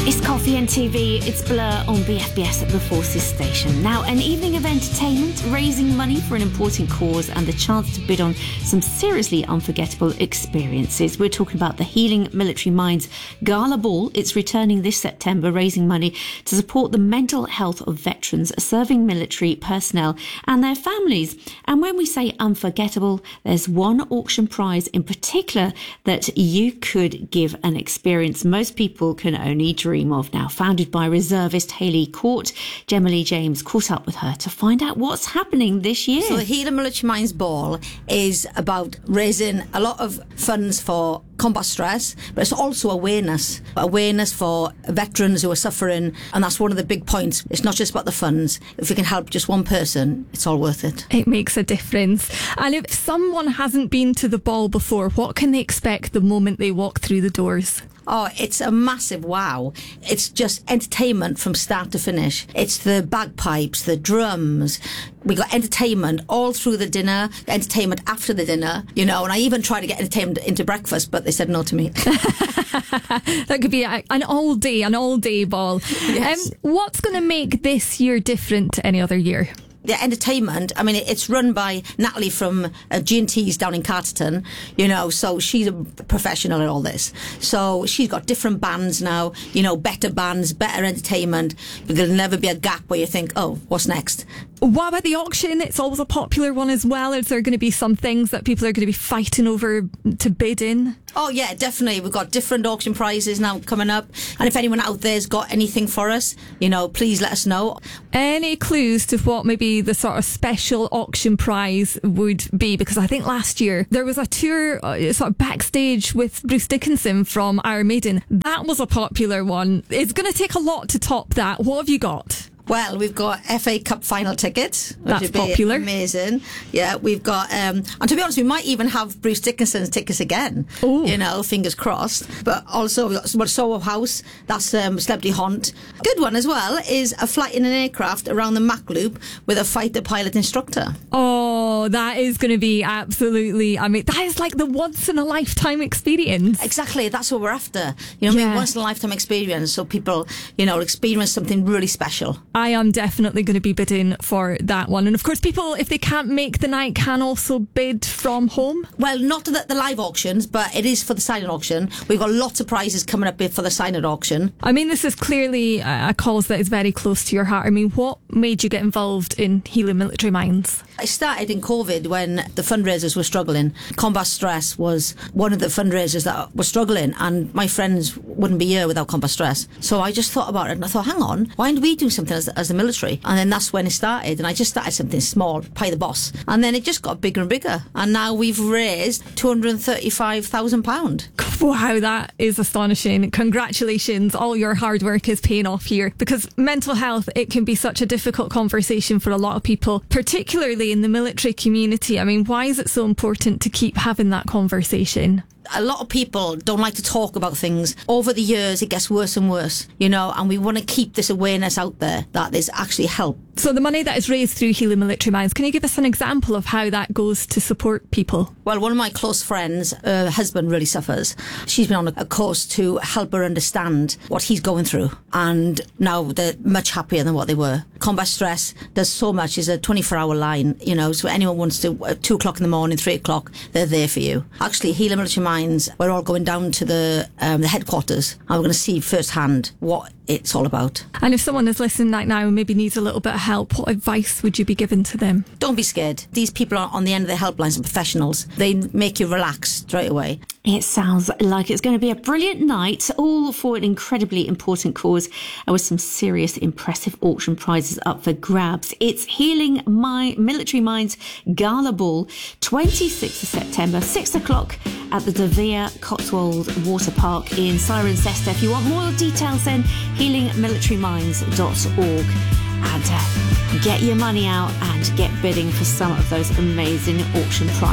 It's Coffee and TV, it's Blur on BFBS at the Forces station. Now, an evening of entertainment, raising money for an important cause and the chance to bid on some seriously unforgettable experiences. We're talking about the Healing Military Minds Gala Ball. It's returning this September, raising money to support the mental health of veterans, serving military personnel and their families. And when we say unforgettable, there's one auction prize in particular that you could give an experience most people can only dream of. Now, founded by reservist Hayley Court, Gemma Lee James caught up with her to find out what's happening this year. So the Healing Military Minds Ball is about raising a lot of funds for combat stress, but it's also awareness for veterans who are suffering, and that's one of the big points. It's not just about the funds. If we can help just one person, it's all worth it. It makes a difference. And if someone hasn't been to the ball before, what can they expect the moment they walk through the doors? Oh, it's a massive wow. It's just entertainment from start to finish. It's the bagpipes, the drums. We got entertainment all through the dinner, entertainment after the dinner, and I even tried to get entertainment into breakfast, but they said no to me. That could be an all-day ball. Yes. What's going to make this year different to any other year? The entertainment, it's run by Natalie from G&T's down in Carterton, so she's a professional at all this. So she's got different bands now, better bands, better entertainment. But there'll never be a gap where you think, oh, what's next? What about the auction? It's always a popular one as well. Is there going to be some things that people are going to be fighting over to bid in? Oh, yeah, definitely. We've got different auction prizes now coming up. And if anyone out there's got anything for us, please let us know. Any clues to what maybe the sort of special auction prize would be? Because I think last year there was a tour sort of backstage with Bruce Dickinson from Iron Maiden. That was a popular one. It's going to take a lot to top that. What have you got? Well, we've got FA Cup final tickets, which That's would be popular. Amazing. Yeah, we've got, and to be honest, we might even have Bruce Dickinson's tickets again. Ooh. Fingers crossed. But also, we've got Soho House, that's Celebrity Haunt. Good one as well is a flight in an aircraft around the Mach Loop with a fighter pilot instructor. Oh, that is going to be absolutely, that is like the once in a lifetime experience. Exactly, that's what we're after. Yeah. Once in a lifetime experience, so people, experience something really special. I am definitely going to be bidding for that one. And of course, people, if they can't make the night, can also bid from home. Well, not the live auctions, but it is for the silent auction. We've got lots of prizes coming up for the silent auction. This is clearly a cause that is very close to your heart. What made you get involved in Healing Military Minds? I started in COVID when the fundraisers were struggling. Combat Stress was one of the fundraisers that were struggling, and my friends wouldn't be here without Combat Stress. So I just thought about it, and I thought, hang on, why don't we do something as the military? And then that's when it started, and I just started something small, Pie the Boss, and then it just got bigger and bigger, and now we've raised £235,000. Wow, that is astonishing. Congratulations, all your hard work is paying off here, because mental health, it can be such a difficult conversation for a lot of people, particularly in the military community. Why is it so important to keep having that conversation? A lot of people don't like to talk about things. Over the years, it gets worse and worse, and we want to keep this awareness out there that there's actually help. So the money that is raised through Healing Military Minds, can you give us an example of how that goes to support people? Well, one of my close friends, her husband really suffers. She's been on a course to help her understand what he's going through, and now they're much happier than what they were. Combat Stress does so much. It's a 24-hour line, so anyone wants to, 2 o'clock in the morning, 3 o'clock, they're there for you. Actually, Healing Military Minds, we're all going down to the headquarters, and we're going to see firsthand what it's all about. And if someone is listening right now and maybe needs a little bit of help, what advice would you be giving to them? Don't be scared. These people are on the end of the helplines and professionals. They make you relax straight away. It sounds like it's going to be a brilliant night, all for an incredibly important cause and with some serious, impressive auction prizes up for grabs. It's Healing Military Minds Gala Ball, 26th of September, 6 o'clock at the De Vere Cotswold Water Park in Cirencester. If you want more details, then healingmilitaryminds.org. And get your money out and get bidding for some of those amazing auction prizes.